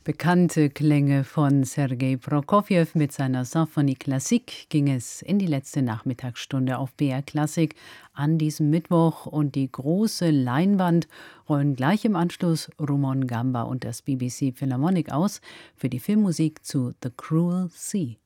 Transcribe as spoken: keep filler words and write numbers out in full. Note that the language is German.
Bekannte Klänge von Sergei Prokofjew mit seiner Symphonie Classique ging es in die letzte Nachmittagsstunde auf B R Klassik an diesem Mittwoch, und die große Leinwand rollen gleich im Anschluss Rumon Gamba und das B B C Philharmonic aus für die Filmmusik zu The Cruel Sea.